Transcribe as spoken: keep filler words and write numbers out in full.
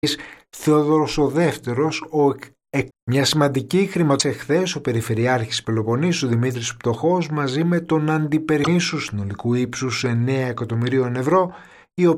Θεόδωρος ο Δεύτερος, ο εκ... Μια σημαντική χρηματοδότηση εχθές ο Περιφερειάρχης Πελοποννήσου Δημήτρης Πτωχός μαζί με τον Αντιπεριφερειάρχη συνολικού ύψους εννέα εκατομμυρίων ευρώ